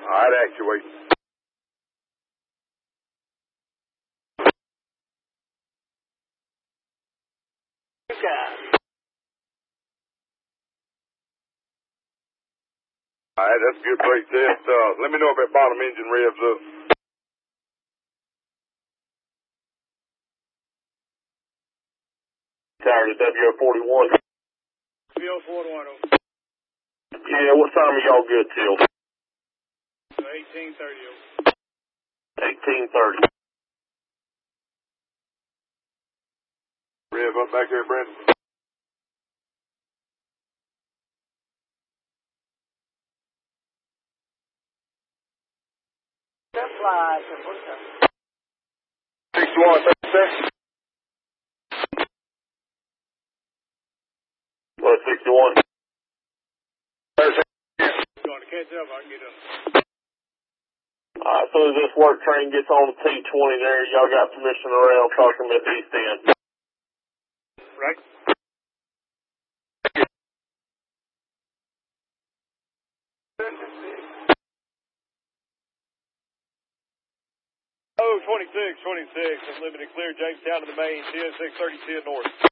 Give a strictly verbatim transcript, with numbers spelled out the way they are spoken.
right, actuate. All right, that's a good brake test. Uh, let me know if that bottom engine revs up. Tired of W O forty-one. W O forty-one. Yeah, what time are y'all good till? eighteen thirty. eighteen thirty. Rev up back there, Brandon. sixty-one, thirty-six. What, sixty-one? thirty-six. Going to catch up, I can get up. Alright, as soon as this work train gets on the T twenty there, y'all got permission around talking about the east end. Right. Oh, twenty-six, twenty-six, unlimited clear, Jamestown to the main, ten six thirty, ten north.